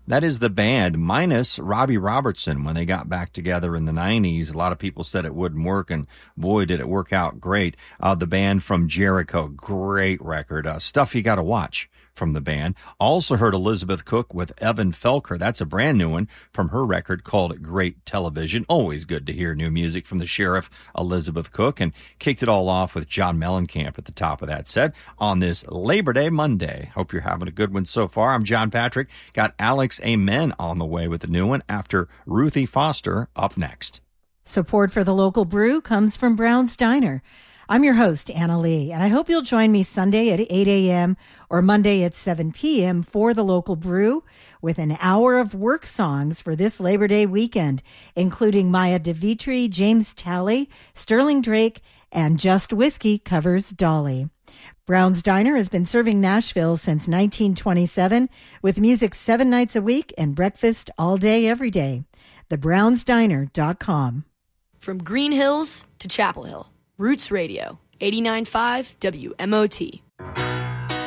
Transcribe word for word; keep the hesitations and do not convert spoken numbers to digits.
That is the band minus Robbie Robertson. When they got back together in the nineties, a lot of people said it wouldn't work, and boy, did it work out great. Uh, the band from Jericho, great record. Uh, stuff you got to watch from the band. Also heard Elizabeth Cook with Evan Felker. That's a brand new one from her record called Great Television. Always good to hear new music from the Sheriff, Elizabeth Cook. And kicked it all off with John Mellencamp at the top of that set on this Labor Day Monday. Hope you're having a good one so far. I'm John Patrick. Got Alex Amen on the way with a new one after Ruthie Foster up next. Support for the local brew comes from Brown's Diner. I'm your host, Anna Lee, and I hope you'll join me Sunday at eight a.m. or Monday at seven p.m. for the local brew with an hour of work songs for this Labor Day weekend, including Maya DeVitri, James Talley, Sterling Drake, and Just Whiskey covers Dolly. Brown's Diner has been serving Nashville since nineteen twenty-seven with music seven nights a week and breakfast all day, every day. the browns diner dot com. From Green Hills to Chapel Hill, Roots Radio, eighty-nine point five W M O T.